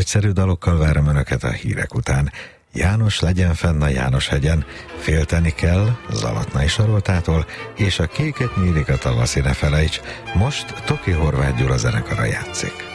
egyszerű dalokkal várom Önöket a hírek után. János legyen fenn a János-hegyen, félteni kell Zalatnai Saroltától, és a kéket nyílik a tavaszi ne felejts. Most Toki Horváth Gyula zenekara játszik.